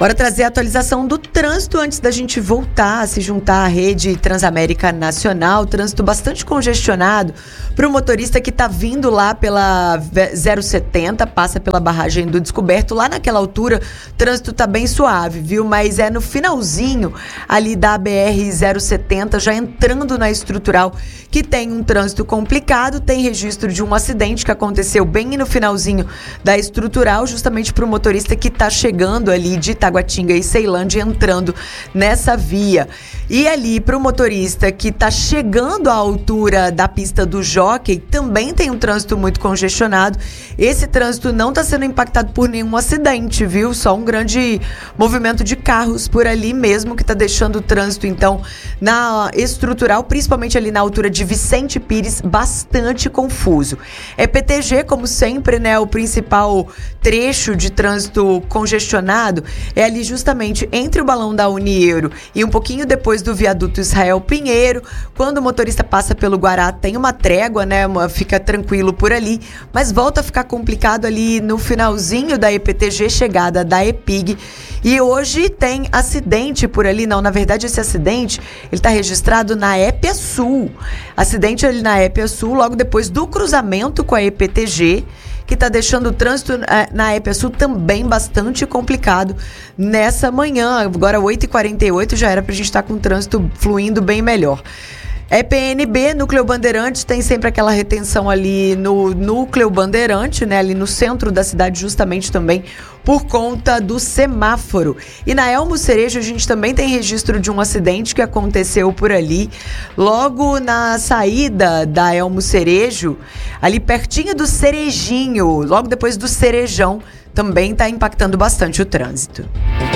Bora trazer a atualização do trânsito antes da gente voltar a se juntar à rede Transamérica Nacional. Trânsito bastante congestionado para o motorista que está vindo lá pela 070, passa pela barragem do Descoberto. Lá naquela altura, o trânsito está bem suave, viu? Mas é no finalzinho ali da BR-070, já entrando na estrutural, que tem um trânsito complicado. Tem registro de um acidente que aconteceu bem no finalzinho da estrutural, justamente para o motorista que está chegando ali de Taguatinga e Ceilândia, entrando nessa via. E ali para o motorista que está chegando à altura da pista do Jockey, também tem um trânsito muito congestionado. Esse trânsito não está sendo impactado por nenhum acidente, viu? Só um grande movimento de carros por ali mesmo, que está deixando o trânsito, então, na estrutural, principalmente ali na altura de Vicente Pires, bastante confuso. É PTG, como sempre, né? O principal trecho de trânsito congestionado é ali justamente entre o balão da Unieuro e um pouquinho depois do viaduto Israel Pinheiro. Quando o motorista passa pelo Guará, tem uma trégua, né? Fica tranquilo por ali, mas volta a ficar complicado ali no finalzinho da EPTG, chegada da EPIG. E hoje tem acidente por ali, não, na verdade esse acidente, ele está registrado na Épia Sul. Acidente ali na Épia Sul, logo depois do cruzamento com a EPTG, que está deixando o trânsito na Épia Sul também bastante complicado nessa manhã. Agora 8h48, já era para a gente estar com o trânsito fluindo bem melhor. EPNB, Núcleo Bandeirante, tem sempre aquela retenção ali no Núcleo Bandeirante, né, ali no centro da cidade, justamente também por conta do semáforo. E na Elmo Cerejo a gente também tem registro de um acidente que aconteceu por ali, logo na saída da Elmo Cerejo, ali pertinho do Cerejinho, logo depois do Cerejão, também está impactando bastante o trânsito.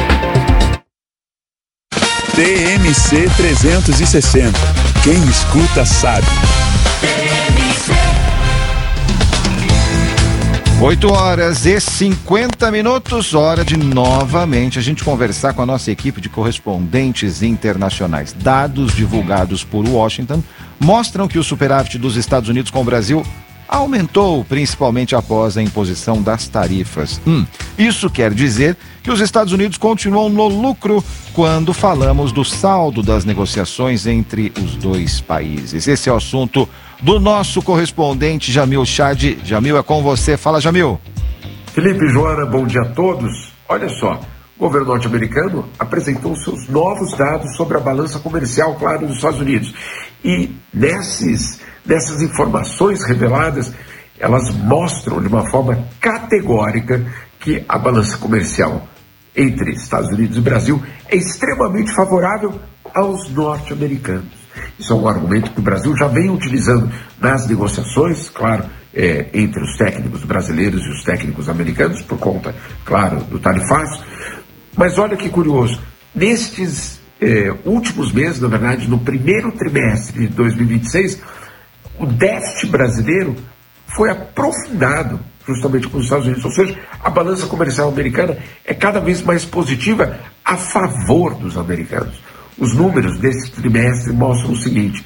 TMC 360. Quem escuta sabe. 8h50, hora de novamente a gente conversar com a nossa equipe de correspondentes internacionais. Dados divulgados por Washington mostram que o superávit dos Estados Unidos com o Brasil aumentou, principalmente após a imposição das tarifas. Isso quer dizer que os Estados Unidos continuam no lucro quando falamos do saldo das negociações entre os dois países. Esse é o assunto do nosso correspondente Jamil Chad. Jamil, é com você. Fala, Jamil. Felipe, Joana, bom dia a todos. Olha só, o governo norte-americano apresentou seus novos dados sobre a balança comercial, claro, dos Estados Unidos. E dessas informações reveladas, elas mostram de uma forma categórica que a balança comercial entre Estados Unidos e Brasil é extremamente favorável aos norte-americanos. Isso é um argumento que o Brasil já vem utilizando nas negociações, claro, entre os técnicos brasileiros e os técnicos americanos, por conta, claro, do tarifaço. Mas olha que curioso, nestes últimos meses, na verdade, no primeiro trimestre de 2026, o déficit brasileiro foi aprofundado justamente com os Estados Unidos, ou seja, a balança comercial americana é cada vez mais positiva a favor dos americanos. Os números desse trimestre mostram o seguinte: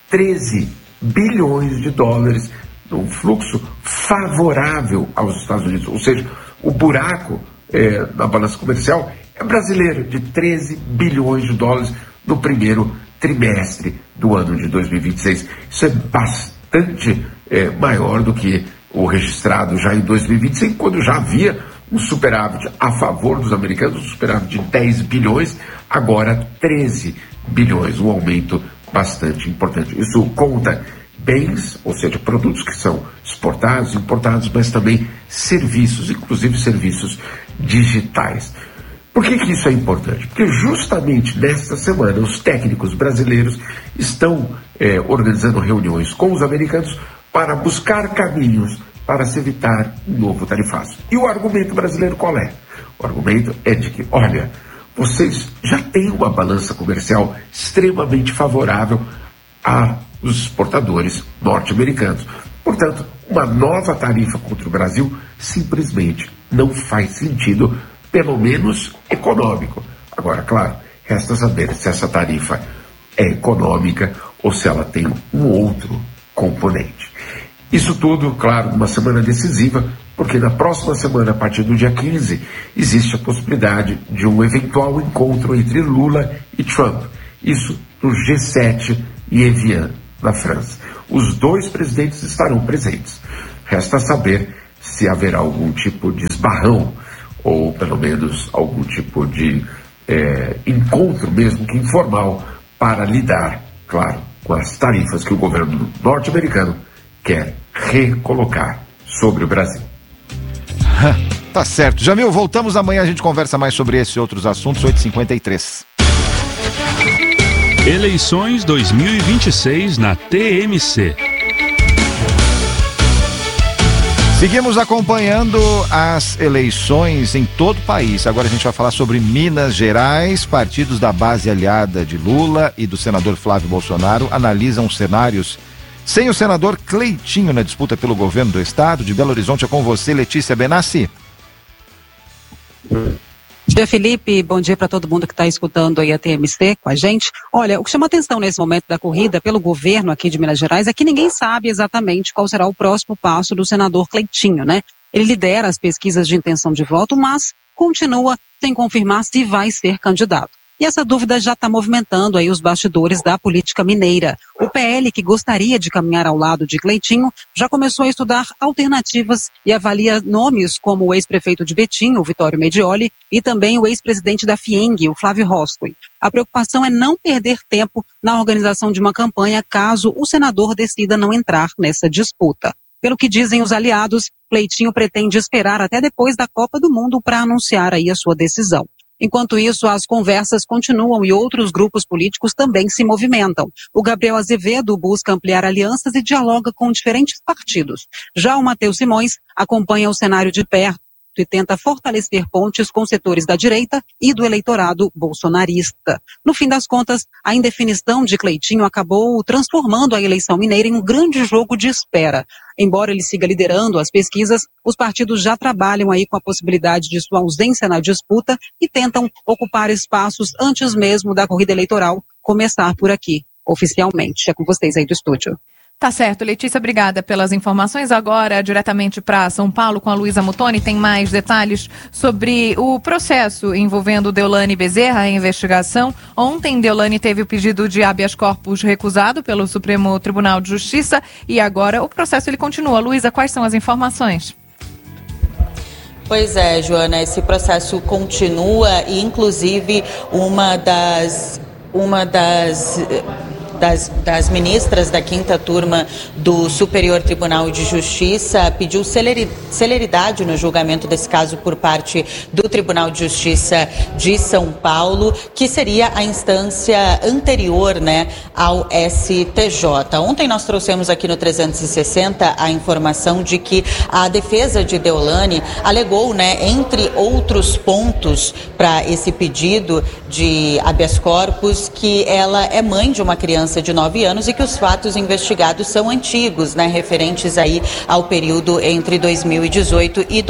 13 bilhões de dólares num fluxo favorável aos Estados Unidos, ou seja, o buraco na balança comercial é brasileiro, de 13 bilhões de dólares no primeiro trimestre do ano de 2026. Isso é bastante maior do que o registrado já em 2025, quando já havia um superávit a favor dos americanos, um superávit de 10 bilhões, agora 13 bilhões, um aumento bastante importante. Isso conta bens, ou seja, produtos que são exportados, importados, mas também serviços, inclusive serviços digitais. Por que isso é importante? Porque justamente nesta semana os técnicos brasileiros estão organizando reuniões com os americanos para buscar caminhos para se evitar um novo tarifaço. E o argumento brasileiro qual é? O argumento é de que, olha, vocês já têm uma balança comercial extremamente favorável aos exportadores norte-americanos. Portanto, uma nova tarifa contra o Brasil simplesmente não faz sentido, pelo menos econômico. Agora, claro, resta saber se essa tarifa é econômica ou se ela tem um outro componente. Isso tudo, claro, numa semana decisiva porque na próxima semana, a partir do dia 15, existe a possibilidade de um eventual encontro entre Lula e Trump. Isso no G7 em Evian, na França. Os dois presidentes estarão presentes. Resta saber se haverá algum tipo de esbarrão, ou pelo menos algum tipo de encontro, mesmo que informal, para lidar, claro, com as tarifas que o governo norte-americano quer recolocar sobre o Brasil. Tá certo. Jamil, voltamos amanhã, a gente conversa mais sobre esses outros assuntos, 8h53. Eleições 2026 na TMC. Seguimos acompanhando as eleições em todo o país. Agora a gente vai falar sobre Minas Gerais. Partidos da base aliada de Lula e do senador Flávio Bolsonaro analisam cenários sem o senador Cleitinho na disputa pelo governo do estado. De Belo Horizonte é com você, Letícia Benassi. Bom dia, Felipe. Bom dia para todo mundo que está escutando aí a TMC com a gente. Olha, o que chama atenção nesse momento da corrida pelo governo aqui de Minas Gerais é que ninguém sabe exatamente qual será o próximo passo do senador Cleitinho, né? Ele lidera as pesquisas de intenção de voto, mas continua sem confirmar se vai ser candidato. E essa dúvida já está movimentando aí os bastidores da política mineira. O PL, que gostaria de caminhar ao lado de Cleitinho, já começou a estudar alternativas e avalia nomes como o ex-prefeito de Betim, o Vitório Medioli, e também o ex-presidente da FIENG, o Flávio Roscoe. A preocupação é não perder tempo na organização de uma campanha caso o senador decida não entrar nessa disputa. Pelo que dizem os aliados, Cleitinho pretende esperar até depois da Copa do Mundo para anunciar aí a sua decisão. Enquanto isso, as conversas continuam e outros grupos políticos também se movimentam. O Gabriel Azevedo busca ampliar alianças e dialoga com diferentes partidos. Já o Matheus Simões acompanha o cenário de perto e tenta fortalecer pontes com setores da direita e do eleitorado bolsonarista. No fim das contas, a indefinição de Cleitinho acabou transformando a eleição mineira em um grande jogo de espera. Embora ele siga liderando as pesquisas, os partidos já trabalham aí com a possibilidade de sua ausência na disputa e tentam ocupar espaços antes mesmo da corrida eleitoral começar por aqui, oficialmente. É com vocês aí do estúdio. Tá certo, Letícia, obrigada pelas informações. Agora, diretamente para São Paulo, com a Luísa Muttoni, tem mais detalhes sobre o processo envolvendo Deolane Bezerra, a investigação. Ontem, Deolane teve o pedido de habeas corpus recusado pelo Supremo Tribunal de Justiça e agora o processo ele continua. Luísa, quais são as informações? Pois é, Joana, esse processo continua e, inclusive, uma das ministras da 5ª turma do Superior Tribunal de Justiça pediu celeridade no julgamento desse caso por parte do Tribunal de Justiça de São Paulo, que seria a instância anterior, né, ao STJ. Ontem nós trouxemos aqui no 360 a informação de que a defesa de Deolane alegou, né, entre outros pontos para esse pedido de habeas corpus, que ela é mãe de uma criança de 9 anos e que os fatos investigados são antigos, né, referentes aí ao período entre 2018 e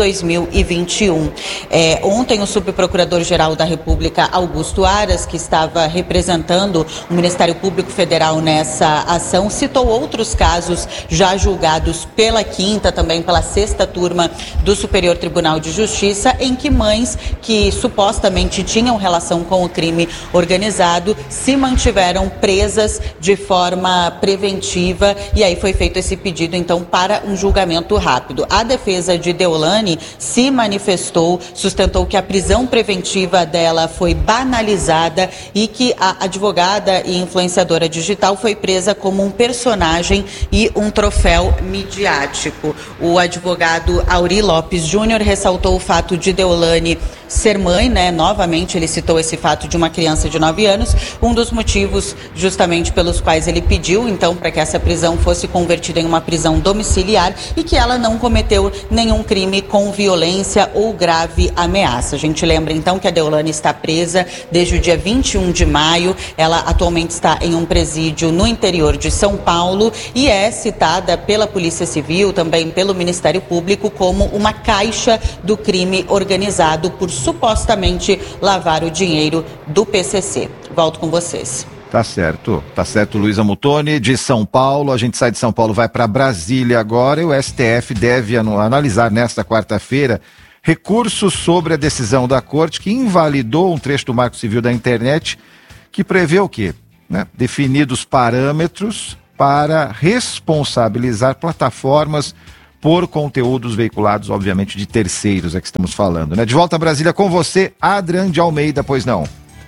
2021. Ontem o subprocurador-geral da República, Augusto Aras, que estava representando o Ministério Público Federal nessa ação, citou outros casos já julgados pela 5ª, também pela 6ª turma do Superior Tribunal de Justiça, em que mães que supostamente tinham relação com o crime organizado se mantiveram presas de forma preventiva e aí foi feito esse pedido então para um julgamento rápido. A defesa de Deolane se manifestou, sustentou que a prisão preventiva dela foi banalizada e que a advogada e influenciadora digital foi presa como um personagem e um troféu midiático. O advogado Auri Lopes Júnior ressaltou o fato de Deolane ser mãe, né? Novamente ele citou esse fato de uma criança de 9 anos, um dos motivos justamente pelos quais ele pediu então para que essa prisão fosse convertida em uma prisão domiciliar e que ela não cometeu nenhum crime com violência ou grave ameaça. A gente lembra então que a Deolane está presa desde o dia 21 de maio, ela atualmente está em um presídio no interior de São Paulo e é citada pela Polícia Civil, também pelo Ministério Público, como uma caixa do crime organizado por supostamente lavar o dinheiro do PCC. Volto com vocês. Tá certo, Luísa Muttoni, de São Paulo. A gente sai de São Paulo, vai para Brasília agora, e o STF deve analisar nesta quarta-feira recursos sobre a decisão da Corte que invalidou um trecho do Marco Civil da Internet que prevê o quê? Definidos parâmetros para responsabilizar plataformas por conteúdos veiculados, obviamente, de terceiros, é que estamos falando, né? De volta a Brasília com você, Adrian de Almeida, pois não?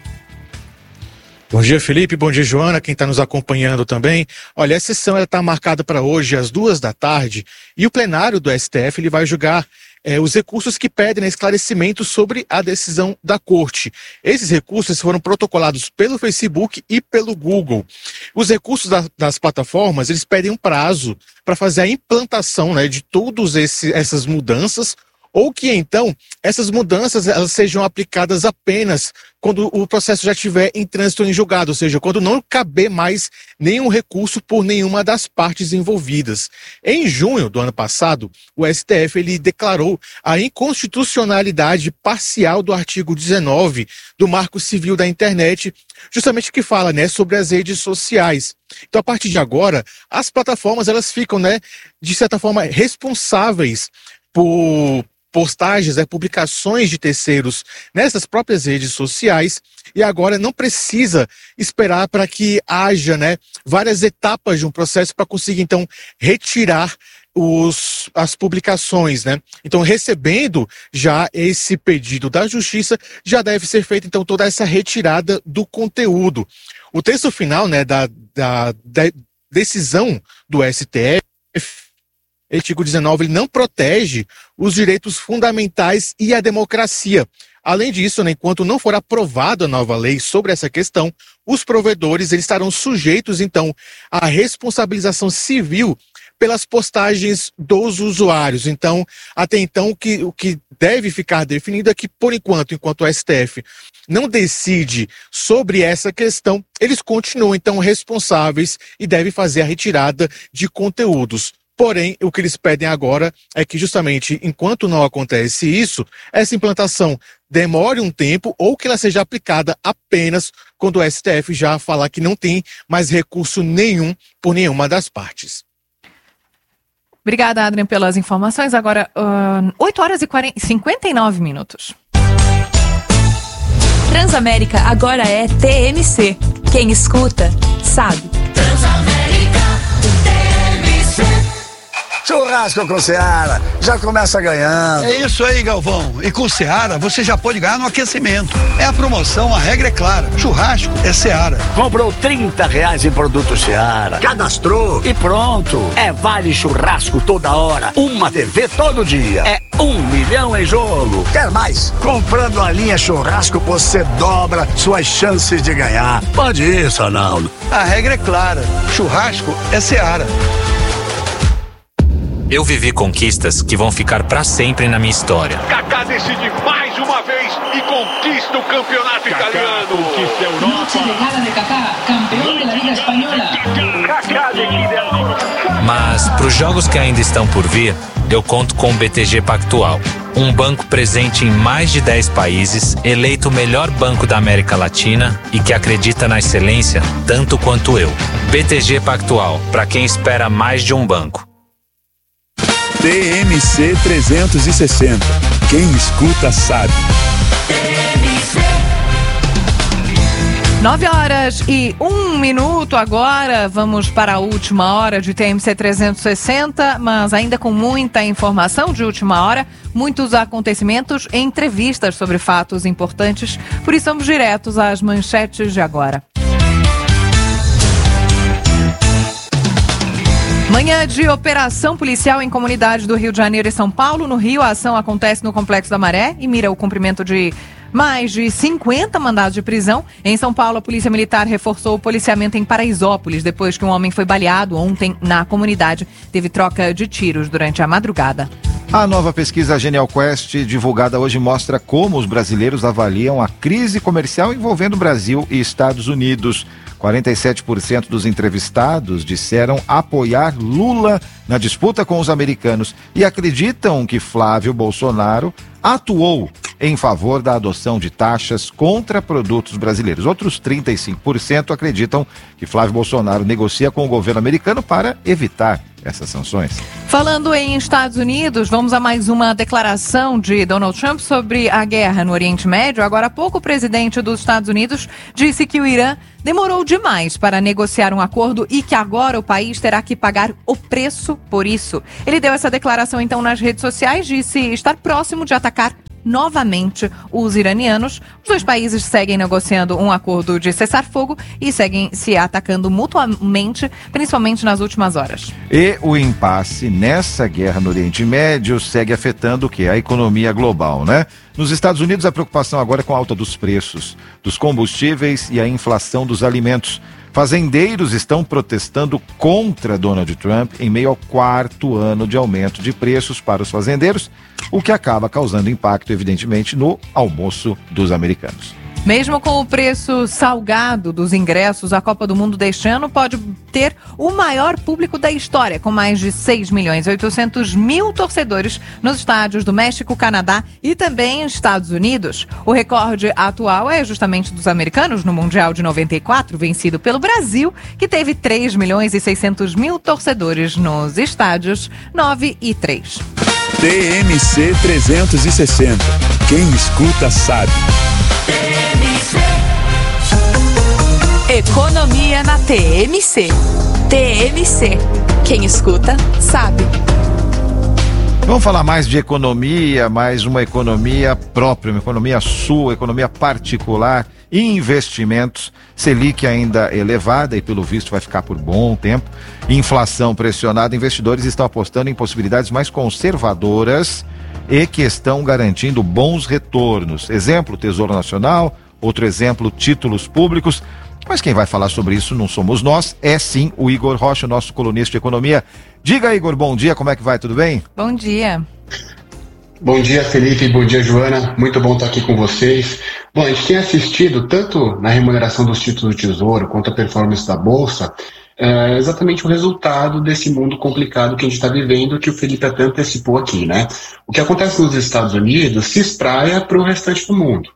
Bom dia, Felipe. Bom dia, Joana, quem está nos acompanhando também. Olha, a sessão está marcada para hoje às 14h e o plenário do STF ele vai julgar os recursos que pedem esclarecimento sobre a decisão da Corte. Esses recursos foram protocolados pelo Facebook e pelo Google. Os recursos das plataformas, eles pedem um prazo para fazer a implantação, de todas essas mudanças, ou que então essas mudanças elas sejam aplicadas apenas quando o processo já estiver em trânsito em julgado, ou seja, quando não caber mais nenhum recurso por nenhuma das partes envolvidas. Em junho do ano passado, o STF ele declarou a inconstitucionalidade parcial do artigo 19 do Marco Civil da Internet, justamente que fala, sobre as redes sociais. Então, a partir de agora, as plataformas elas ficam, de certa forma, responsáveis por postagens, publicações de terceiros nessas próprias redes sociais, e agora não precisa esperar para que haja várias etapas de um processo para conseguir então retirar as publicações, Então, recebendo já esse pedido da Justiça, já deve ser feita então toda essa retirada do conteúdo. O texto final da decisão do STF, o artigo 19, ele não protege os direitos fundamentais e a democracia. Além disso, enquanto não for aprovada a nova lei sobre essa questão, os provedores eles estarão sujeitos, então, à responsabilização civil pelas postagens dos usuários. Então, até então, o que deve ficar definido é que, por enquanto o STF não decide sobre essa questão, eles continuam, então, responsáveis e devem fazer a retirada de conteúdos. Porém, o que eles pedem agora é que justamente enquanto não acontece isso, essa implantação demore um tempo ou que ela seja aplicada apenas quando o STF já falar que não tem mais recurso nenhum por nenhuma das partes. Obrigada, Adrian, pelas informações. Agora, 8h59. Transamérica agora é TMC. Quem escuta, sabe. Transamérica, TMC. Churrasco com Seara, já começa ganhando. É isso aí, Galvão. E com Seara, você já pode ganhar no aquecimento. É a promoção, a regra é clara. Churrasco é Seara. Comprou R$30 em produto Seara, cadastrou e pronto. É vale churrasco toda hora, uma TV todo dia. É 1 milhão em jogo. Quer mais? Comprando a linha churrasco, você dobra suas chances de ganhar. Pode isso, Ronaldo. A regra é clara. Churrasco é Seara. Eu vivi conquistas que vão ficar pra sempre na minha história. Kaká decide mais uma vez e conquista o campeonato italiano. Conquista a Europa. Noche de gala de Kaká, campeão da Liga Espanhola. Kaká decide a Europa. Mas pros jogos que ainda estão por vir, eu conto com o BTG Pactual. Um banco presente em mais de 10 países, eleito o melhor banco da América Latina e que acredita na excelência tanto quanto eu. BTG Pactual, para quem espera mais de um banco. TMC 360. Quem escuta sabe. 9h01 agora. Vamos para a última hora de TMC 360, mas ainda com muita informação de última hora, muitos acontecimentos e entrevistas sobre fatos importantes. Por isso vamos diretos às manchetes de agora. Manhã de operação policial em comunidades do Rio de Janeiro e São Paulo. No Rio, a ação acontece no Complexo da Maré e mira o cumprimento de mais de 50 mandados de prisão. Em São Paulo, a Polícia Militar reforçou o policiamento em Paraisópolis, depois que um homem foi baleado ontem na comunidade. Teve troca de tiros durante a madrugada. A nova pesquisa Genial Quest, divulgada hoje, mostra como os brasileiros avaliam a crise comercial envolvendo Brasil e Estados Unidos. 47% dos entrevistados disseram apoiar Lula na disputa com os americanos e acreditam que Flávio Bolsonaro atuou em favor da adoção de taxas contra produtos brasileiros. Outros 35% acreditam que Flávio Bolsonaro negocia com o governo americano para evitar essas sanções. Falando em Estados Unidos, vamos a mais uma declaração de Donald Trump sobre a guerra no Oriente Médio. Agora há pouco, o presidente dos Estados Unidos disse que o Irã demorou demais para negociar um acordo e que agora o país terá que pagar o preço por isso. Ele deu essa declaração então nas redes sociais, disse estar próximo de atacar novamente os iranianos. Os dois países seguem negociando um acordo de cessar-fogo e seguem se atacando mutuamente, principalmente nas últimas horas. E o impasse nessa guerra no Oriente Médio segue afetando o quê? A economia global, né? Nos Estados Unidos, a preocupação agora é com a alta dos preços dos combustíveis e a inflação dos alimentos. Fazendeiros estão protestando contra Donald Trump em meio ao 4º ano de aumento de preços para os fazendeiros, o que acaba causando impacto, evidentemente, no almoço dos americanos. Mesmo com o preço salgado dos ingressos, a Copa do Mundo deste ano pode ter o maior público da história, com mais de 6.800.000 torcedores nos estádios do México, Canadá e também Estados Unidos. O recorde atual é justamente dos americanos no Mundial de 94, vencido pelo Brasil, que teve 3.600.000 torcedores nos estádios 9 e 3. TMC 360. Quem escuta sabe. Economia na TMC. TMC. Quem escuta, sabe. Vamos falar mais de economia, mais uma economia própria, uma economia sua, economia particular, investimentos. Selic ainda elevada e pelo visto vai ficar por bom tempo. Inflação pressionada, investidores estão apostando em possibilidades mais conservadoras e que estão garantindo bons retornos. Exemplo, Tesouro Nacional, outro exemplo, títulos públicos. Mas quem vai falar sobre isso não somos nós, é sim o Igor Rocha, nosso colunista de economia. Diga, Igor, bom dia, como é que vai? Tudo bem? Bom dia. Bom dia, Felipe, bom dia, Joana, muito bom estar aqui com vocês. Bom, a gente tem assistido tanto na remuneração dos títulos do Tesouro quanto a performance da Bolsa, exatamente o resultado desse mundo complicado que a gente está vivendo, que o Felipe até antecipou aqui, né? O que acontece nos Estados Unidos se espraia para o restante do mundo.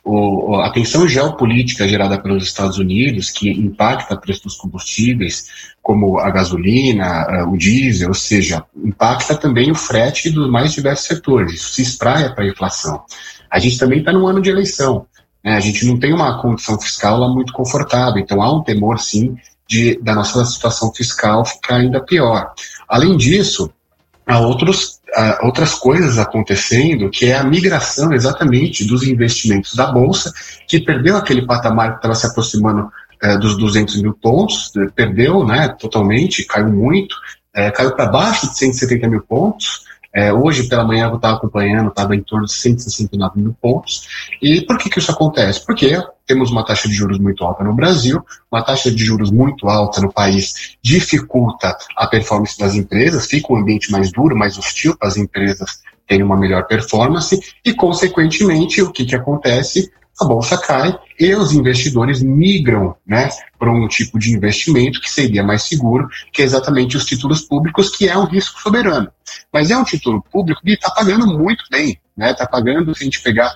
A tensão geopolítica gerada pelos Estados Unidos, que impacta o preço dos combustíveis, como a gasolina, o diesel, ou seja, impacta também o frete dos mais diversos setores. Isso se espraia para a inflação. A gente também está num ano de eleição, né? A gente não tem uma condição fiscal lá muito confortável, então há um temor, sim, da nossa situação fiscal ficar ainda pior. Além disso, há outras coisas acontecendo, que é a migração exatamente dos investimentos da Bolsa, que perdeu aquele patamar que estava se aproximando dos 200 mil pontos, perdeu, né, totalmente, caiu muito, caiu para baixo de 170 mil pontos. Hoje pela manhã eu estava acompanhando, estava em torno de 169 mil pontos. E por que isso acontece? Porque temos uma taxa de juros muito alta no Brasil, uma taxa de juros muito alta no país dificulta a performance das empresas, fica um ambiente mais duro, mais hostil para as empresas terem uma melhor performance e, consequentemente, o que acontece? A bolsa cai e os investidores migram, né, para um tipo de investimento que seria mais seguro, que é exatamente os títulos públicos, que é um risco soberano. Mas é um título público que está pagando muito bem, né? Está pagando, se a gente pegar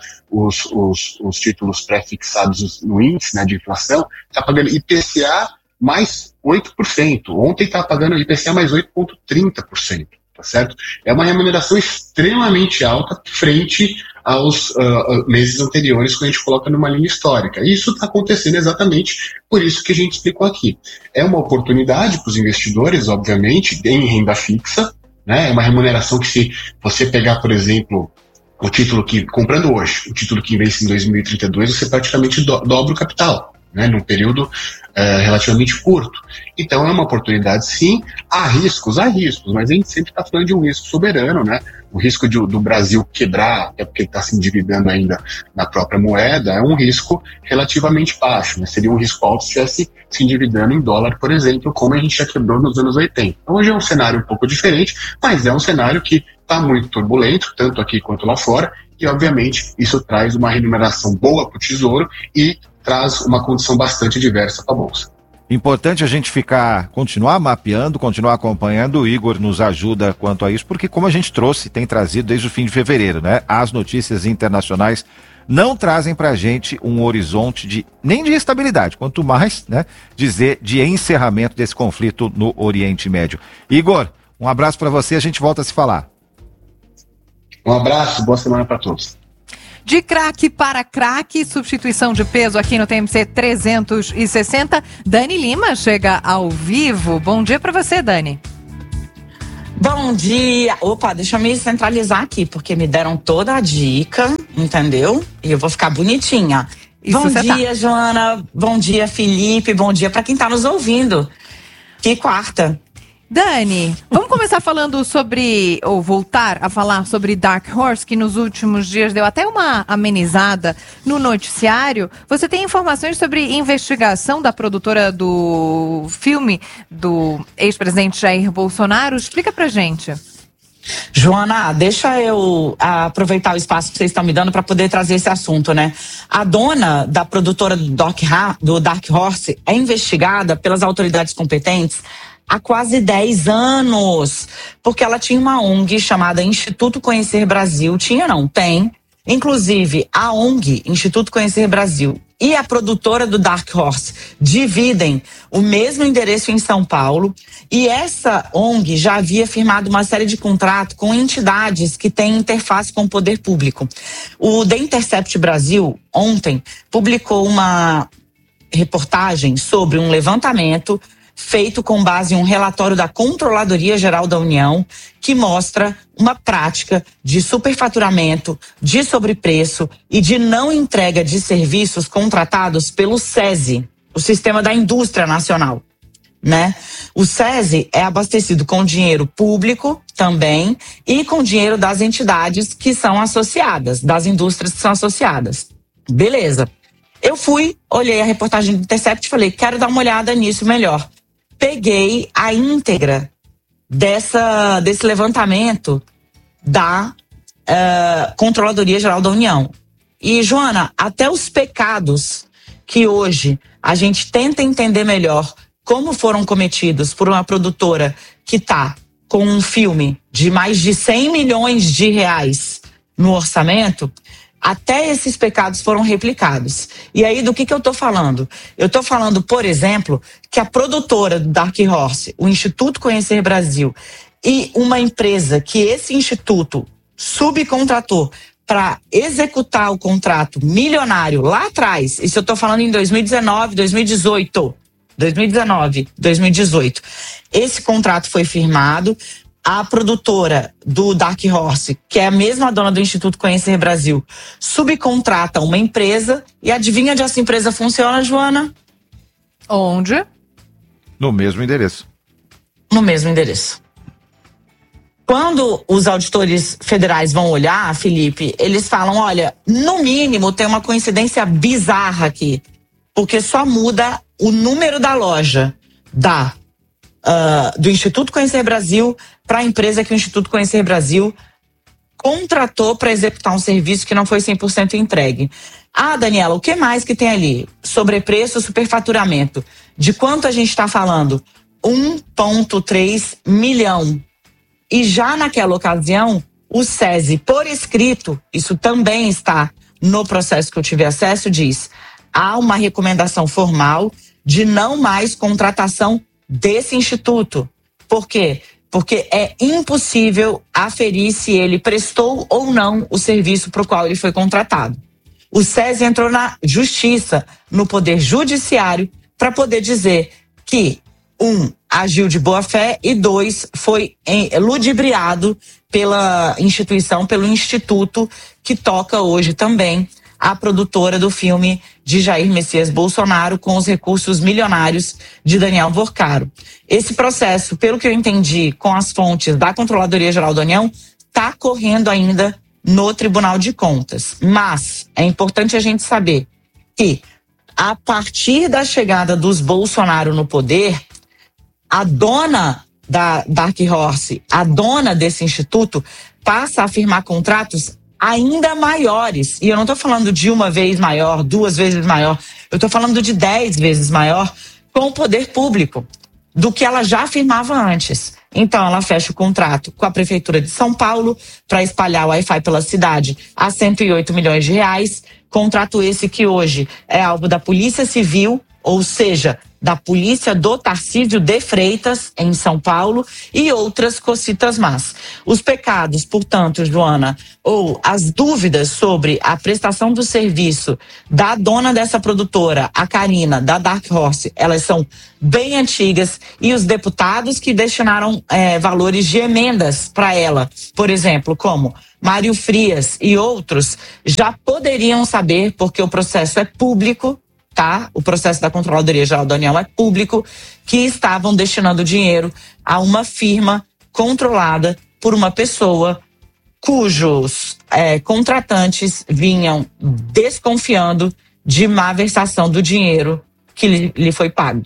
os títulos pré-fixados no índice, né, de inflação, está pagando IPCA mais 8%. Ontem estava pagando IPCA mais 8,30%. Tá certo? É uma remuneração extremamente alta frente aos meses anteriores, quando a gente coloca numa linha histórica. E isso está acontecendo exatamente por isso que a gente explicou aqui. É uma oportunidade para os investidores, obviamente, em renda fixa, né? É uma remuneração que, se você pegar, por exemplo, o título que, comprando hoje, o título que vence em 2032, você praticamente dobra o capital, né? Num período relativamente curto. Então é uma oportunidade, sim. Há riscos, mas a gente sempre está falando de um risco soberano, né? O risco do Brasil quebrar, até porque ele está se endividando ainda na própria moeda, é um risco relativamente baixo, né? Seria um risco alto se estivesse se endividando em dólar, por exemplo, como a gente já quebrou nos anos 80. Hoje é um cenário um pouco diferente, mas é um cenário que está muito turbulento, tanto aqui quanto lá fora, e obviamente isso traz uma remuneração boa para o Tesouro e traz uma condição bastante diversa para a Bolsa. Importante a gente continuar mapeando, continuar acompanhando. O Igor nos ajuda quanto a isso, porque como a gente tem trazido desde o fim de fevereiro, né? As notícias internacionais não trazem pra gente um horizonte nem de estabilidade, quanto mais, né, dizer de encerramento desse conflito no Oriente Médio. Igor, um abraço para você, a gente volta a se falar. Um abraço, boa semana para todos. De craque para craque, substituição de peso aqui no TMC 360. Dani Lima chega ao vivo. Bom dia para você, Dani. Bom dia. Opa, deixa eu me centralizar aqui, porque me deram toda a dica, entendeu? E eu vou ficar bonitinha. Isso. Bom dia, Joana. Bom dia, Felipe. Bom dia para quem tá nos ouvindo. Que quarta. Dani, vamos começar falando ou voltar a falar sobre Dark Horse, que nos últimos dias deu até uma amenizada no noticiário. Você tem informações sobre investigação da produtora do filme do ex-presidente Jair Bolsonaro? Explica pra gente. Joana, deixa eu aproveitar o espaço que vocês estão me dando para poder trazer esse assunto, né? A dona da produtora do Dark Horse é investigada pelas autoridades competentes há quase 10 anos, porque ela tinha uma ONG chamada Instituto Conhecer Brasil. Tem. Inclusive, a ONG, Instituto Conhecer Brasil, e a produtora do Dark Horse dividem o mesmo endereço em São Paulo, e essa ONG já havia firmado uma série de contratos com entidades que têm interface com o poder público. O The Intercept Brasil, ontem, publicou uma reportagem sobre um levantamento feito com base em um relatório da Controladoria Geral da União, que mostra uma prática de superfaturamento, de sobrepreço e de não entrega de serviços contratados pelo SESI, o Sistema da Indústria Nacional, né? O SESI é abastecido com dinheiro público também e com dinheiro das entidades que são associadas, das indústrias que são associadas. Beleza. Eu olhei a reportagem do Intercept e falei, quero dar uma olhada nisso melhor. Peguei a íntegra desse levantamento da Controladoria Geral da União. E, Joana, até os pecados que hoje a gente tenta entender melhor como foram cometidos por uma produtora que está com um filme de mais de 100 milhões de reais no orçamento, até esses pecados foram replicados. E aí, do que eu tô falando? Eu tô falando, por exemplo, que a produtora do Dark Horse, o Instituto Conhecer Brasil, e uma empresa que esse instituto subcontratou para executar o contrato milionário lá atrás, isso eu tô falando em 2019, 2018. Esse contrato foi firmado. A produtora do Dark Horse, que é a mesma dona do Instituto Conhecer Brasil, subcontrata uma empresa e adivinha onde essa empresa funciona, Joana? Onde? No mesmo endereço. No mesmo endereço. Quando os auditores federais vão olhar, Felipe, eles falam, olha, no mínimo tem uma coincidência bizarra aqui, porque só muda o número da loja do Instituto Conhecer Brasil para a empresa que o Instituto Conhecer Brasil contratou para executar um serviço que não foi 100% entregue. Ah, Daniela, o que mais que tem ali? Sobrepreço, superfaturamento. De quanto a gente está falando? 1,3 milhão. E já naquela ocasião, o SESI, por escrito, isso também está no processo que eu tive acesso, diz, há uma recomendação formal de não mais contratação desse instituto. Por quê? Porque é impossível aferir se ele prestou ou não o serviço para o qual ele foi contratado. O SESI entrou na justiça, no poder judiciário, para poder dizer que, 1, agiu de boa fé e 2, foi ludibriado pela instituição, pelo instituto que toca hoje também a produtora do filme de Jair Messias Bolsonaro com os recursos milionários de Daniel Vorcaro. Esse processo, pelo que eu entendi com as fontes da Controladoria Geral da União, está correndo ainda no Tribunal de Contas. Mas é importante a gente saber que, a partir da chegada dos Bolsonaro no poder, a dona da Dark Horse, a dona desse instituto, passa a firmar contratos ainda maiores. E eu não estou falando de uma vez maior, 2 vezes maior. Eu estou falando de 10 vezes maior com o poder público do que ela já afirmava antes. Então, ela fecha o contrato com a Prefeitura de São Paulo para espalhar o Wi-Fi pela cidade a R$108 milhões. Contrato esse que hoje é alvo da Polícia Civil, ou seja, da Polícia do Tarcísio de Freitas, em São Paulo, e outras cocitas más. Os pecados, portanto, Joana, ou as dúvidas sobre a prestação do serviço da dona dessa produtora, a Karina, da Dark Horse, elas são bem antigas, e os deputados que destinaram valores de emendas para ela, por exemplo, como Mário Frias e outros, já poderiam saber, porque o processo é público, tá? O processo da Controladoria Geral da União é público, que estavam destinando dinheiro a uma firma controlada por uma pessoa cujos contratantes vinham desconfiando de má versação do dinheiro que lhe foi pago.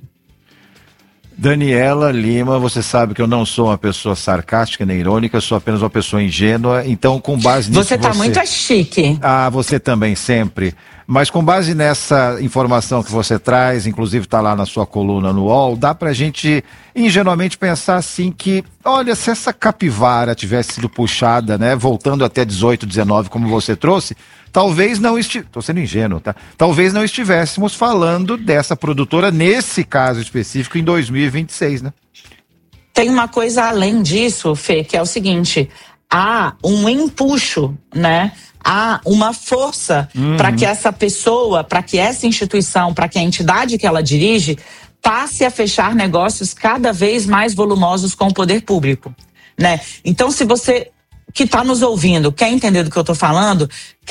Daniela Lima, você sabe que eu não sou uma pessoa sarcástica nem irônica, sou apenas uma pessoa ingênua, então com base nisso Você tá muito chique. Ah, você também sempre. Mas com base nessa informação que você traz, inclusive está lá na sua coluna no UOL, dá pra gente ingenuamente pensar assim que, olha, se essa capivara tivesse sido puxada, né, voltando até 18, 19, como você trouxe, talvez não estou sendo ingênuo, tá? Talvez não estivéssemos falando dessa produtora nesse caso específico em 2026, né? Tem uma coisa além disso, Fê, que é o seguinte: há um empuxo, né? Há uma força para que essa pessoa, para que essa instituição, para que a entidade que ela dirige passe a fechar negócios cada vez mais volumosos com o poder público, né? Então, se você que está nos ouvindo quer entender do que eu estou falando,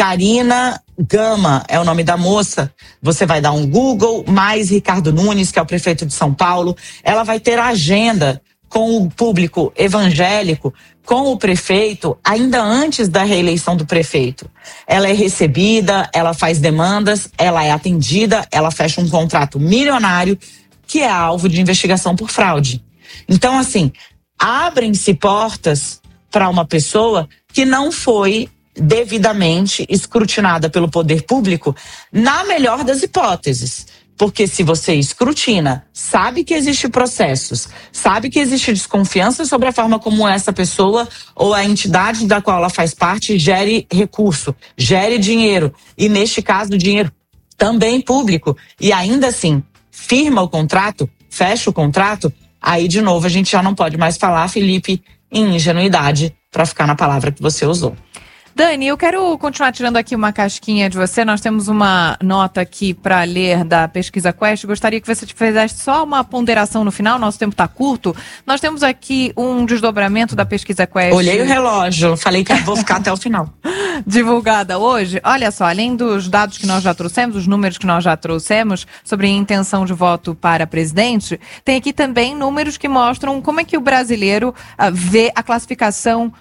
Karina Gama é o nome da moça. Você vai dar um Google, mais Ricardo Nunes, que é o prefeito de São Paulo. Ela vai ter agenda com o público evangélico, com o prefeito, ainda antes da reeleição do prefeito. Ela é recebida, ela faz demandas, ela é atendida, ela fecha um contrato milionário que é alvo de investigação por fraude. Então, assim, abrem-se portas para uma pessoa que não foi devidamente escrutinada pelo poder público, na melhor das hipóteses. Porque se você escrutina, sabe que existem processos, sabe que existe desconfiança sobre a forma como essa pessoa ou a entidade da qual ela faz parte gere recurso, gere dinheiro, e neste caso dinheiro também público, e ainda assim firma o contrato, fecha o contrato, aí de novo a gente já não pode mais falar, Felipe, em ingenuidade, para ficar na palavra que você usou. Dani, eu quero continuar tirando aqui uma casquinha de você. Nós temos uma nota aqui para ler da pesquisa Quest. Gostaria que você fizesse só uma ponderação no final. Nosso tempo está curto. Nós temos aqui um desdobramento da pesquisa Quest. Olhei o relógio, falei que vou ficar até o final. Divulgada hoje. Olha só, além dos dados que nós já trouxemos, os números que nós já trouxemos sobre intenção de voto para presidente, tem aqui também números que mostram como é que o brasileiro vê a classificação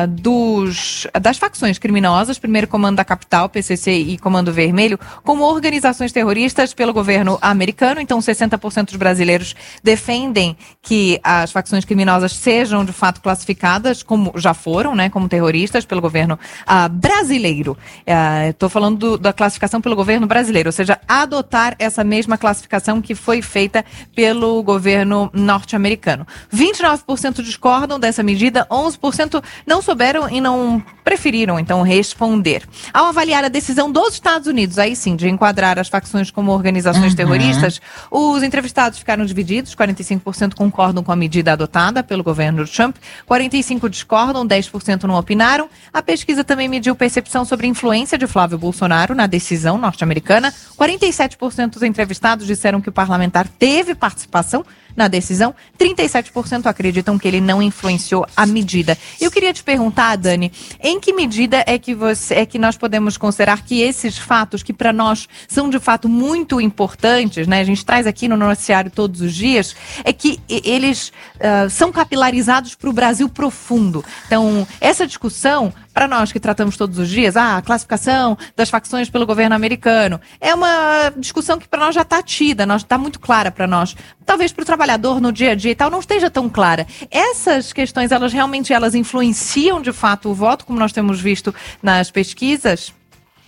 das facções criminosas, primeiro Comando da Capital, PCC e Comando Vermelho, como organizações terroristas pelo governo americano. Então, 60% dos brasileiros defendem que as facções criminosas sejam, de fato, classificadas como já foram, né, como terroristas pelo governo brasileiro. Estou falando da classificação pelo governo brasileiro, ou seja, adotar essa mesma classificação que foi feita pelo governo norte-americano. 29% discordam dessa medida, 11% não souberam e não preferiram, então, responder. Ao avaliar a decisão dos Estados Unidos, aí sim, de enquadrar as facções como organizações terroristas, os entrevistados ficaram divididos, 45% concordam com a medida adotada pelo governo Trump, 45% discordam, 10% não opinaram. A pesquisa também mediu percepção sobre a influência de Flávio Bolsonaro na decisão norte-americana. 47% dos entrevistados disseram que o parlamentar teve participação na decisão, 37% acreditam que ele não influenciou a medida. Eu queria te perguntar, Dani, em que medida é que nós podemos considerar que esses fatos, que para nós são de fato muito importantes, né? A gente traz aqui no noticiário todos os dias, é que eles são capilarizados para o Brasil profundo. Então, essa discussão, para nós que tratamos todos os dias, a classificação das facções pelo governo americano, é uma discussão que para nós já está tida, está muito clara para nós. Talvez para o trabalhador no dia a dia e tal não esteja tão clara. Essas questões, elas realmente influenciam de fato o voto, como nós temos visto nas pesquisas?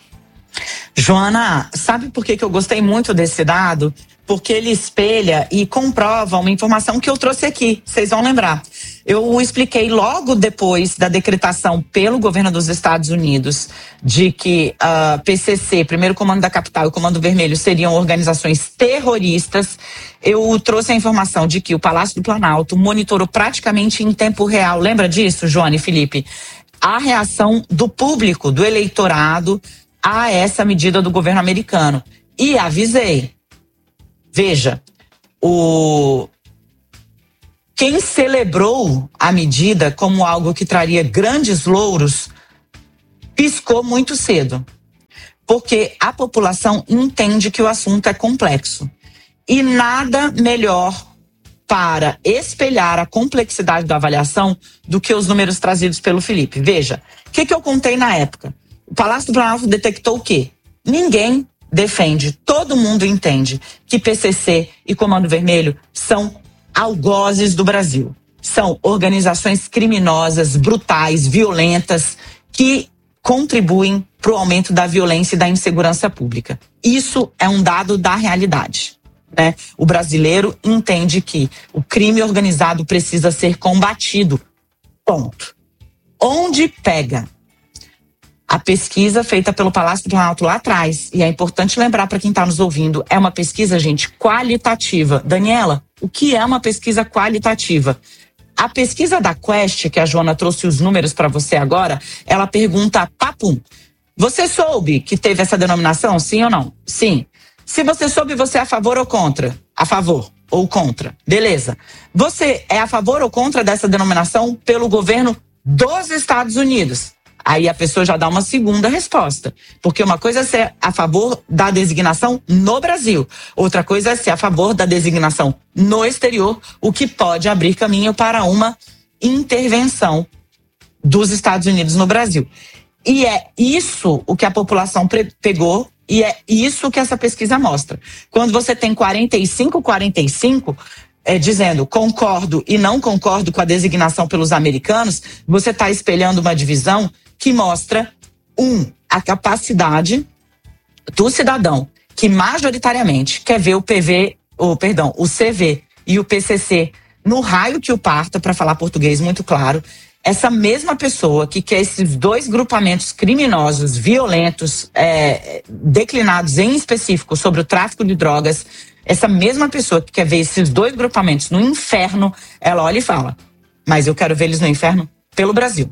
Joana, sabe por que eu gostei muito desse dado? Porque ele espelha e comprova uma informação que eu trouxe aqui, vocês vão lembrar. Eu expliquei logo depois da decretação pelo governo dos Estados Unidos de que PCC, Primeiro Comando da Capital e o Comando Vermelho seriam organizações terroristas. Eu trouxe a informação de que o Palácio do Planalto monitorou praticamente em tempo real, lembra disso, Joana e Felipe? A reação do público, do eleitorado, a essa medida do governo americano. E avisei. Veja, quem celebrou a medida como algo que traria grandes louros, piscou muito cedo. Porque a população entende que o assunto é complexo. E nada melhor para espelhar a complexidade da avaliação do que os números trazidos pelo Felipe. Veja, o que eu contei na época? O Palácio do Planalto detectou o quê? Ninguém defende, todo mundo entende que PCC e Comando Vermelho são algozes do Brasil. São organizações criminosas, brutais, violentas, que contribuem para o aumento da violência e da insegurança pública. Isso é um dado da realidade, né? O brasileiro entende que o crime organizado precisa ser combatido. Ponto. Onde pega? A pesquisa feita pelo Palácio do Planalto lá atrás, e é importante lembrar para quem está nos ouvindo, é uma pesquisa, gente, qualitativa. Daniela, o que é uma pesquisa qualitativa? A pesquisa da Quest, que a Joana trouxe os números para você agora, ela pergunta, papum, você soube que teve essa denominação, sim ou não? Sim. Se você soube, você é a favor ou contra? A favor ou contra. Beleza. Você é a favor ou contra dessa denominação pelo governo dos Estados Unidos? Aí a pessoa já dá uma segunda resposta. Porque uma coisa é ser a favor da designação no Brasil. Outra coisa é ser a favor da designação no exterior, o que pode abrir caminho para uma intervenção dos Estados Unidos no Brasil. E é isso o que a população pegou e é isso que essa pesquisa mostra. Quando você tem 45, dizendo concordo e não concordo com a designação pelos americanos, você está espelhando uma divisão que mostra, a capacidade do cidadão que majoritariamente quer ver o CV e o PCC no raio que o parta, para falar português muito claro. Essa mesma pessoa que quer esses dois grupamentos criminosos, violentos, declinados em específico sobre o tráfico de drogas, essa mesma pessoa que quer ver esses dois grupamentos no inferno, ela olha e fala, mas eu quero ver eles no inferno pelo Brasil.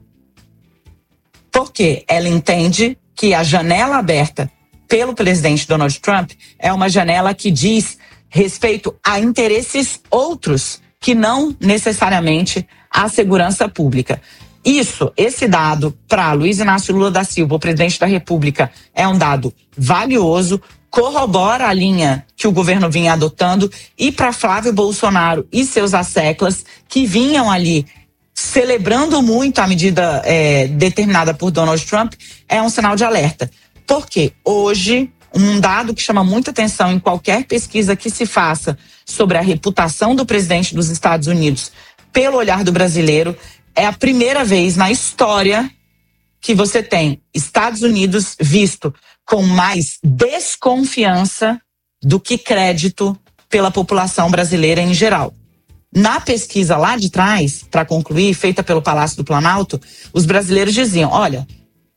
Porque ela entende que a janela aberta pelo presidente Donald Trump é uma janela que diz respeito a interesses outros que não necessariamente a segurança pública. Esse dado para Luiz Inácio Lula da Silva, o presidente da República, é um dado valioso, corrobora a linha que o governo vinha adotando, e para Flávio Bolsonaro e seus asseclas, que vinham ali celebrando muito a medida determinada por Donald Trump, é um sinal de alerta. Porque hoje, um dado que chama muita atenção em qualquer pesquisa que se faça sobre a reputação do presidente dos Estados Unidos pelo olhar do brasileiro, é a primeira vez na história que você tem Estados Unidos visto com mais desconfiança do que crédito pela população brasileira em geral. Na pesquisa lá de trás, para concluir, feita pelo Palácio do Planalto, os brasileiros diziam, olha,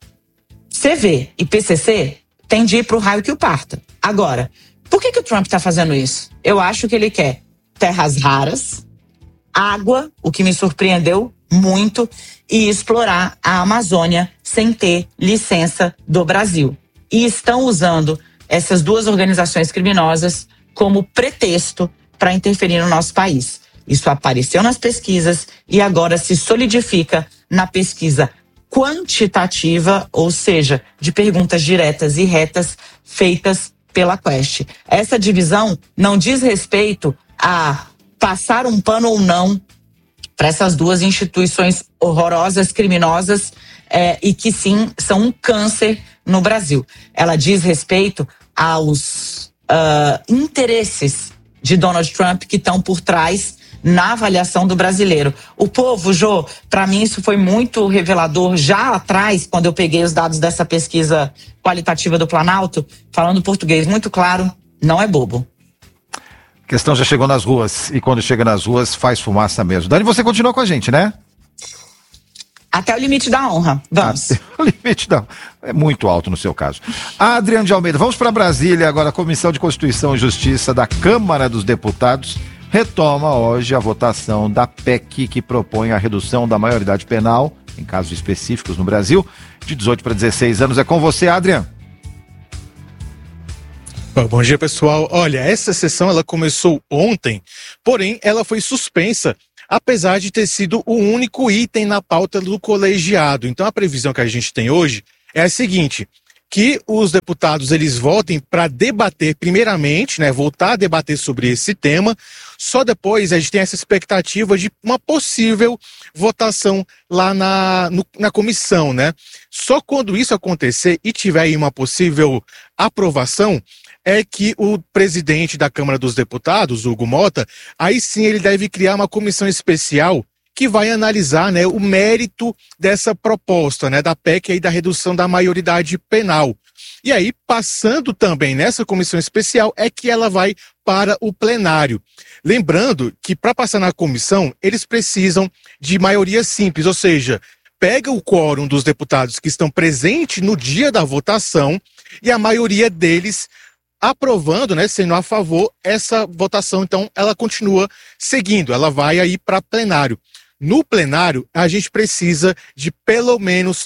CV e PCC tem de ir para o raio que o parta. Agora, por que o Trump está fazendo isso? Eu acho que ele quer terras raras, água, o que me surpreendeu muito, e explorar a Amazônia sem ter licença do Brasil. E estão usando essas duas organizações criminosas como pretexto para interferir no nosso país. Isso apareceu nas pesquisas e agora se solidifica na pesquisa quantitativa, ou seja, de perguntas diretas e retas feitas pela Quest. Essa divisão não diz respeito a passar um pano ou não para essas duas instituições horrorosas, criminosas, e que sim, são um câncer no Brasil. Ela diz respeito aos interesses de Donald Trump que estão por trás na avaliação do brasileiro. O povo, Jô, para mim isso foi muito revelador já atrás, quando eu peguei os dados dessa pesquisa qualitativa do Planalto, falando português muito claro, não é bobo. A questão já chegou nas ruas, e quando chega nas ruas faz fumaça mesmo. Dani, você continua com a gente, né? Até o limite da honra, vamos. Até o limite da honra. É muito alto no seu caso. Adriano de Almeida, vamos para Brasília agora. A Comissão de Constituição e Justiça da Câmara dos Deputados retoma hoje a votação da PEC que propõe a redução da maioridade penal, em casos específicos no Brasil, de 18 para 16 anos. É com você, Adriano. Bom dia, pessoal. Olha, essa sessão ela começou ontem, porém ela foi suspensa, apesar de ter sido o único item na pauta do colegiado. Então a previsão que a gente tem hoje é a seguinte, que os deputados eles votem para debater primeiramente, né, voltar a debater sobre esse tema, só depois a gente tem essa expectativa de uma possível votação lá na comissão, né? Só quando isso acontecer e tiver aí uma possível aprovação, é que o presidente da Câmara dos Deputados, Hugo Mota, aí sim ele deve criar uma comissão especial que vai analisar, né, o mérito dessa proposta, né, da PEC aí da redução da maioridade penal. E aí, passando também nessa comissão especial, é que ela vai para o plenário. Lembrando que para passar na comissão, eles precisam de maioria simples, ou seja, pega o quórum dos deputados que estão presentes no dia da votação e a maioria deles aprovando, né, sendo a favor, essa votação, então, ela continua seguindo, ela vai aí para plenário. No plenário, a gente precisa de pelo menos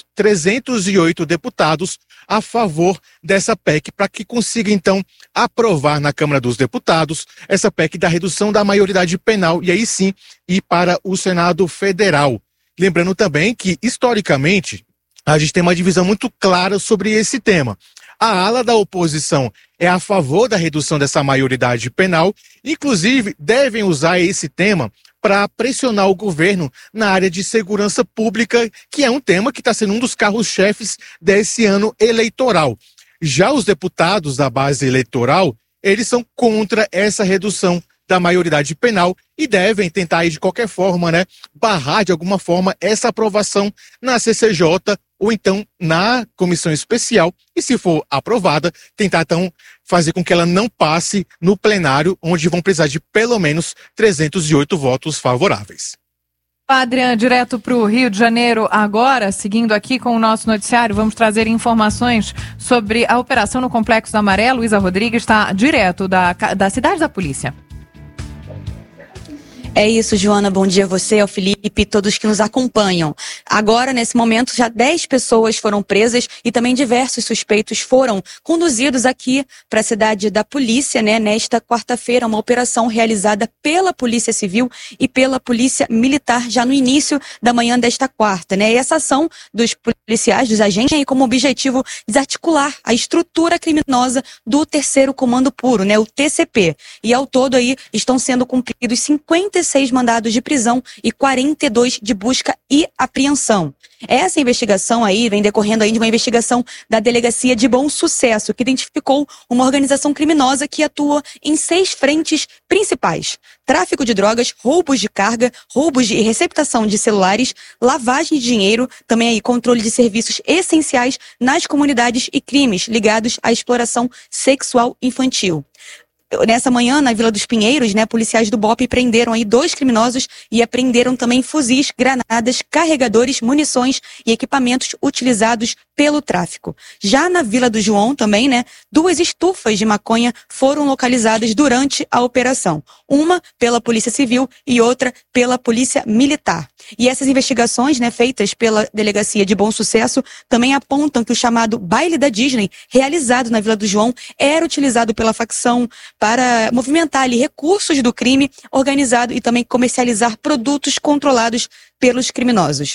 308 deputados a favor dessa PEC, para que consiga, então, aprovar na Câmara dos Deputados essa PEC da redução da maioridade penal e aí sim ir para o Senado Federal. Lembrando também que, historicamente, a gente tem uma divisão muito clara sobre esse tema. A ala da oposição é a favor da redução dessa maioridade penal, inclusive devem usar esse tema para pressionar o governo na área de segurança pública, que é um tema que está sendo um dos carros-chefes desse ano eleitoral. Já os deputados da base eleitoral, eles são contra essa redução da maioridade penal e devem tentar aí, de qualquer forma, né, barrar de alguma forma essa aprovação na CCJ ou então na comissão especial e, se for aprovada, tentar então fazer com que ela não passe no plenário, onde vão precisar de pelo menos 308 votos favoráveis. Adriano, direto para o Rio de Janeiro agora, seguindo aqui com o nosso noticiário, vamos trazer informações sobre a operação no Complexo da Maré. Luísa Rodrigues está direto da cidade da polícia. É isso, Joana. Bom dia a você, ao Felipe e todos que nos acompanham. Agora, nesse momento, já 10 pessoas foram presas e também diversos suspeitos foram conduzidos aqui para a cidade da polícia, né? Nesta quarta-feira, uma operação realizada pela Polícia Civil e pela Polícia Militar já no início da manhã desta quarta, né? E essa ação dos policiais, dos agentes, tem como objetivo desarticular a estrutura criminosa do Terceiro Comando Puro, né? O TCP. E ao todo aí estão sendo cumpridos 56 mandados de prisão e 42 de busca e apreensão. Essa investigação aí vem decorrendo aí de uma investigação da Delegacia de Bom Sucesso, que identificou uma organização criminosa que atua em 6 frentes principais: tráfico de drogas, roubos de carga, roubos e receptação de celulares, lavagem de dinheiro, também aí controle de serviços essenciais nas comunidades e crimes ligados à exploração sexual infantil. Nessa manhã, na Vila dos Pinheiros, né, policiais do BOPE prenderam aí 2 criminosos e apreenderam também fuzis, granadas, carregadores, munições e equipamentos utilizados pelo tráfico. Já na Vila do João também, né, 2 estufas de maconha foram localizadas durante a operação. Uma pela Polícia Civil e outra pela Polícia Militar. E essas investigações, né, feitas pela Delegacia de Bom Sucesso também apontam que o chamado baile da Disney, realizado na Vila do João, era utilizado pela facção para movimentar ali recursos do crime organizado e também comercializar produtos controlados pelos criminosos.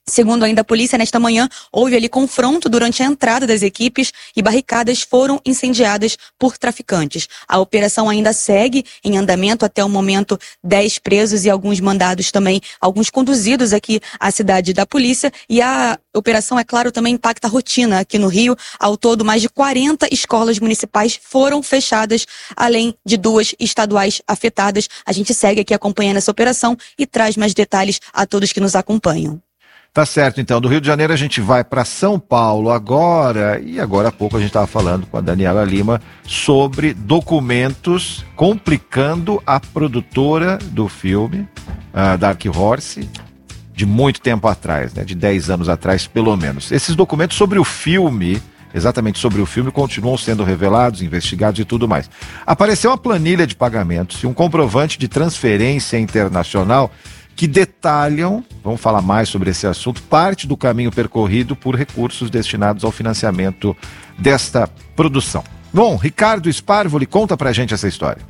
Segundo ainda a polícia, nesta manhã houve ali confronto durante a entrada das equipes e barricadas foram incendiadas por traficantes. A operação ainda segue em andamento até o momento, 10 presos e alguns mandados também, alguns conduzidos aqui à cidade da polícia, e a operação, é claro, também impacta a rotina aqui no Rio. Ao todo, mais de 40 escolas municipais foram fechadas, além de 2 estaduais afetadas. A gente segue aqui acompanhando essa operação e traz mais detalhes a todos que nos acompanham. Tá certo, então. Do Rio de Janeiro a gente vai para São Paulo agora, e agora há pouco a gente estava falando com a Daniela Lima sobre documentos complicando a produtora do filme, Dark Horse, de muito tempo atrás, né? De 10 anos atrás, pelo menos. Esses documentos sobre o filme, exatamente sobre o filme, continuam sendo revelados, investigados e tudo mais. Apareceu uma planilha de pagamentos e um comprovante de transferência internacional que detalham, vamos falar mais sobre esse assunto, parte do caminho percorrido por recursos destinados ao financiamento desta produção. Bom, Ricardo Sparvoli, conta pra gente essa história.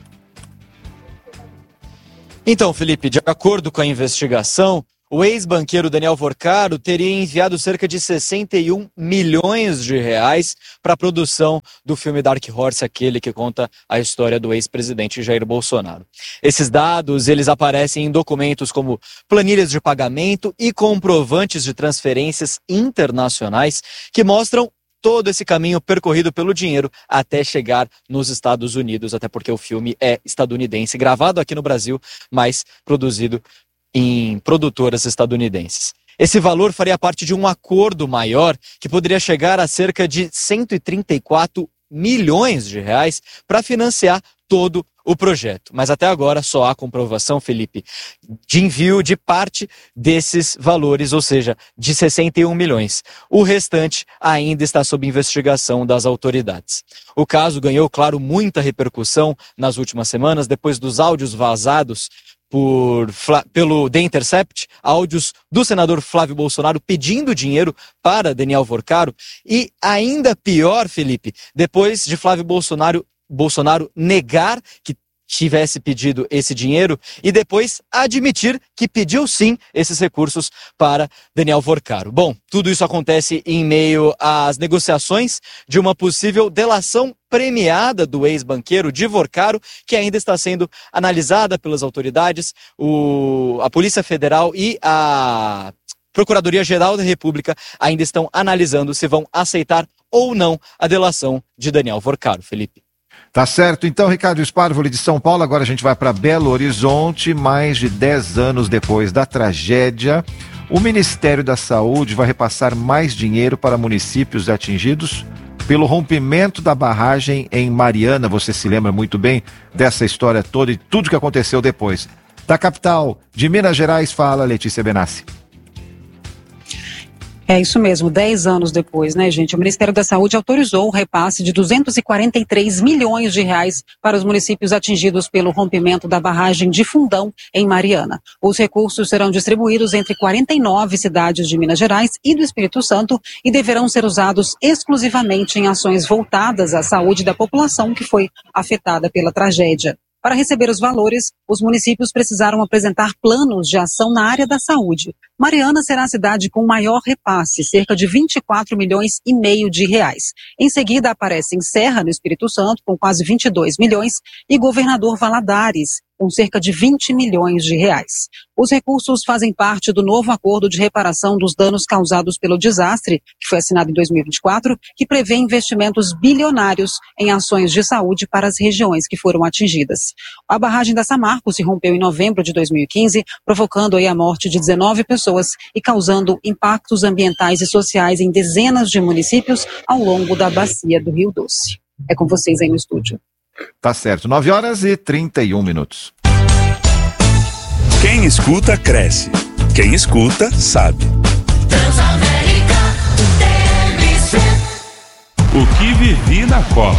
Então, Felipe, de acordo com a investigação, o ex-banqueiro Daniel Vorcaro teria enviado cerca de 61 milhões de reais para a produção do filme Dark Horse, aquele que conta a história do ex-presidente Jair Bolsonaro. Esses dados, eles aparecem em documentos como planilhas de pagamento e comprovantes de transferências internacionais que mostram todo esse caminho percorrido pelo dinheiro até chegar nos Estados Unidos, até porque o filme é estadunidense, gravado aqui no Brasil, mas produzido em produtoras estadunidenses. Esse valor faria parte de um acordo maior que poderia chegar a cerca de 134 milhões de reais para financiar todo o projeto. Mas até agora só há comprovação, Felipe, de envio de parte desses valores, ou seja, de 61 milhões. O restante ainda está sob investigação das autoridades. O caso ganhou, claro, muita repercussão nas últimas semanas, depois dos áudios vazados pelo The Intercept, áudios do senador Flávio Bolsonaro pedindo dinheiro para Daniel Vorcaro, e ainda pior, Felipe, depois de Flávio Bolsonaro negar que tivesse pedido esse dinheiro e depois admitir que pediu sim esses recursos para Daniel Vorcaro. Bom, tudo isso acontece em meio às negociações de uma possível delação premiada do ex-banqueiro de Vorcaro, que ainda está sendo analisada pelas autoridades. A Polícia Federal e a Procuradoria-Geral da República ainda estão analisando se vão aceitar ou não a delação de Daniel Vorcaro, Felipe. Tá certo, então, Ricardo Sparvoli de São Paulo. Agora a gente vai para Belo Horizonte. Mais de 10 anos depois da tragédia, o Ministério da Saúde vai repassar mais dinheiro para municípios atingidos pelo rompimento da barragem em Mariana. Você se lembra muito bem dessa história toda e tudo que aconteceu depois. Da capital de Minas Gerais, fala Letícia Benassi. É isso mesmo, 10 anos depois, né, gente? O Ministério da Saúde autorizou o repasse de 243 milhões de reais para os municípios atingidos pelo rompimento da barragem de Fundão, em Mariana. Os recursos serão distribuídos entre 49 cidades de Minas Gerais e do Espírito Santo e deverão ser usados exclusivamente em ações voltadas à saúde da população que foi afetada pela tragédia. Para receber os valores, os municípios precisaram apresentar planos de ação na área da saúde. Mariana será a cidade com maior repasse, cerca de 24 milhões e meio de reais. Em seguida aparecem Serra, no Espírito Santo, com quase 22 milhões, e Governador Valadares, com cerca de 20 milhões de reais. Os recursos fazem parte do novo acordo de reparação dos danos causados pelo desastre, que foi assinado em 2024, que prevê investimentos bilionários em ações de saúde para as regiões que foram atingidas. A barragem da Samarco se rompeu em novembro de 2015, provocando aí a morte de 19 pessoas e causando impactos ambientais e sociais em dezenas de municípios ao longo da bacia do Rio Doce. É com vocês aí no estúdio. Tá certo, 9h31. Quem escuta, cresce. Quem escuta, sabe. O que vivi na Copa.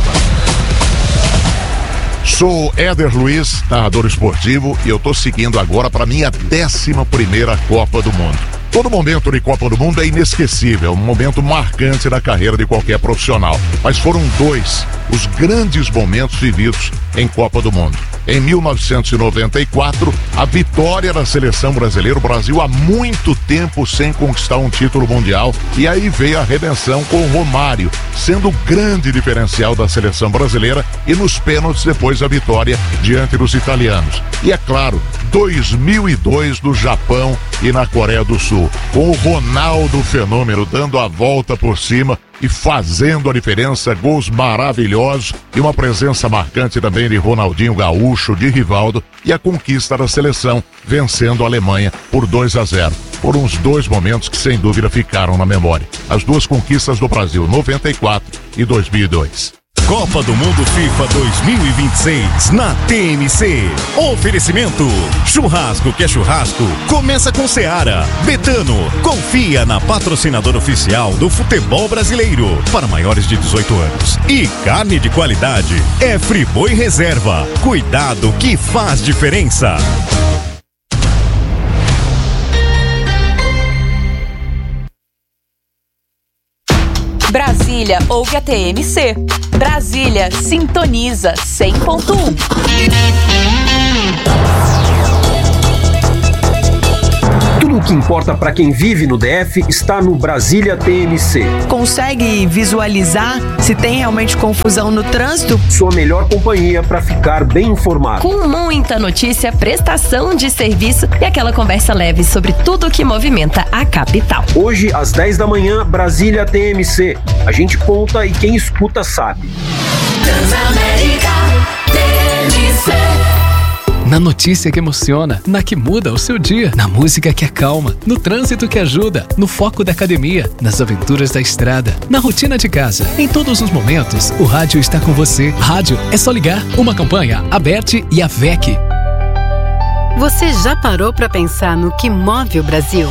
Sou Éder Luiz, narrador esportivo, e eu tô seguindo agora para minha 11ª Copa do Mundo. Todo momento de Copa do Mundo é inesquecível, um momento marcante da carreira de qualquer profissional. Mas foram 2 os grandes momentos vividos em Copa do Mundo. Em 1994, a vitória da seleção brasileira, o Brasil há muito tempo sem conquistar um título mundial, e aí veio a redenção com o Romário, sendo o grande diferencial da seleção brasileira, e nos pênaltis depois a vitória diante dos italianos. E é claro, 2002 no Japão e na Coreia do Sul, com o Ronaldo Fenômeno dando a volta por cima e fazendo a diferença, gols maravilhosos e uma presença marcante também de Ronaldinho Gaúcho, de Rivaldo, e a conquista da seleção, vencendo a Alemanha por 2-0. Foram os dois momentos que sem dúvida ficaram na memória. As duas conquistas do Brasil, 94 e 2002. Copa do Mundo FIFA 2026 na TMC. Oferecimento: churrasco que é churrasco, começa com Seara. Betano, confia na patrocinadora oficial do futebol brasileiro para maiores de 18 anos. E carne de qualidade é Friboi Reserva. Cuidado que faz diferença. Brasília ouve a TMC. Brasília sintoniza 100.1. Tudo o que importa para quem vive no DF está no Brasília TMC. Consegue visualizar se tem realmente confusão no trânsito? Sua melhor companhia para ficar bem informado. Com muita notícia, prestação de serviço e aquela conversa leve sobre tudo o que movimenta a capital. Hoje, às 10 da manhã, Brasília TMC. A gente conta e quem escuta sabe. Transamérica TMC. Na notícia que emociona, na que muda o seu dia, na música que acalma, no trânsito que ajuda, no foco da academia, nas aventuras da estrada, na rotina de casa. Em todos os momentos, o rádio está com você. Rádio é só ligar. Uma campanha, Aberte e AVEC. Você já parou para pensar no que move o Brasil?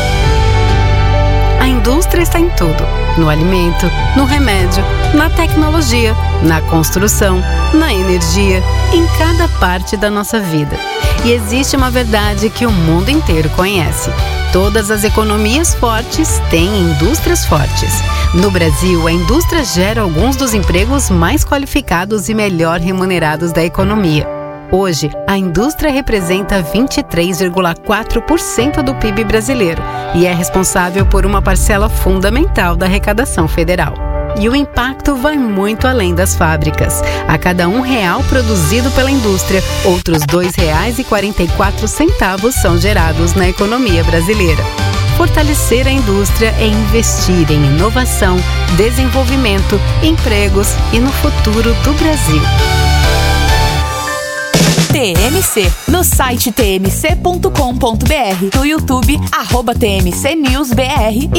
A indústria está em tudo. No alimento, no remédio, na tecnologia, na construção, na energia, em cada parte da nossa vida. E existe uma verdade que o mundo inteiro conhece. Todas as economias fortes têm indústrias fortes. No Brasil, a indústria gera alguns dos empregos mais qualificados e melhor remunerados da economia. Hoje, a indústria representa 23,4% do PIB brasileiro e é responsável por uma parcela fundamental da arrecadação federal. E o impacto vai muito além das fábricas. A cada R$1 produzido pela indústria, outros R$2,44 são gerados na economia brasileira. Fortalecer a indústria é investir em inovação, desenvolvimento, empregos e no futuro do Brasil. TMC, no site tmc.com.br, no YouTube, @TMCNewsBR